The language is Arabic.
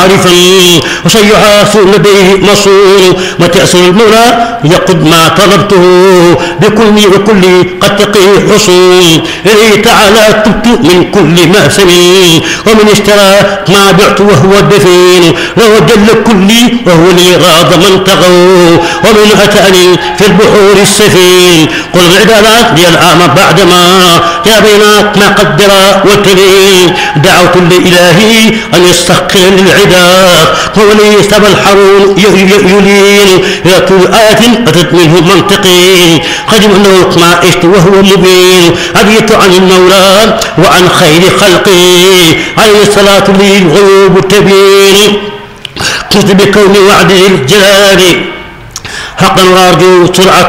عارفا وسيحاس لديه مصور وتأسر المولى يقد ما طلبته بكل وكل قد تقي حصول إليه تعالى تبت من كل مأسم ومن اشترى ما بعت وهو الدفين وهو جل كلي وهو لي غاض من طغوا ومن أتاني في البحور السفين قل العبادات لي العام بعدما يا بينات ما قدر والتلين دعوت لإلهي أن يستحقر للعباد هو لي يستبى الحرون يلين إلى كل آية أتت منه منطقين قدم أنه ما عشت وهو مبين أبيت عن المولى وعن خير خلقه عليه الصلاة للغيوب تبين قلت بكون وعده الجلال حقا وارجو سرعة